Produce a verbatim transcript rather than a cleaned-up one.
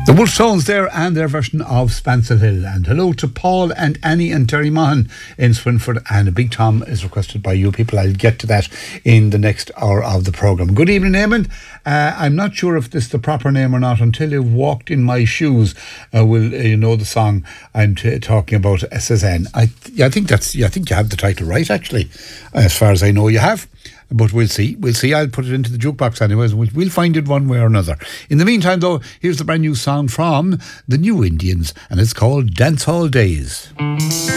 The Wolfstones there and their version of Spancil Hill. And hello to Paul and Annie and Terry Mahan in Swinford. And a Big Tom is requested by you people. I'll get to that in the next hour of the programme. Good evening, Eamon. Uh, I'm not sure if this is the proper name or not. Until you've walked in my shoes, uh, will uh, you know the song I'm t- talking about, uh, Cezanne. I, th- I think that's. Yeah, I think you have the title right, actually. As far as I know, you have. But we'll see. We'll see. I'll put it into the jukebox anyways, and we'll, we'll find it one way or another. In the meantime, though, here's the brand new song from the New Indians, and it's called Dancehall Days.